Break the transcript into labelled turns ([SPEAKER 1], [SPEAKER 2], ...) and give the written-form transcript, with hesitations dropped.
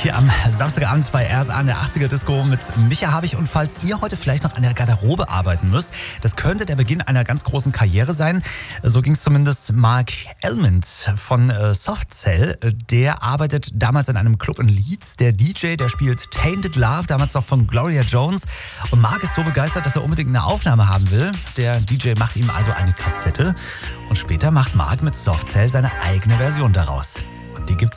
[SPEAKER 1] Hier am Samstagabend bei RSA in der 80er Disco mit Micha Habich. Und falls ihr heute vielleicht noch an der Garderobe arbeiten müsst, das könnte der Beginn einer ganz großen Karriere sein. So ging es zumindest Mark Elmond von Soft Cell. Der arbeitet damals in einem Club in Leeds. Der DJ, der spielt Tainted Love, damals noch von Gloria Jones. Und Mark ist so begeistert, dass er unbedingt eine Aufnahme haben will. Der DJ macht ihm also eine Kassette. Und später macht Mark mit Soft Cell seine eigene Version daraus. Und die gibt's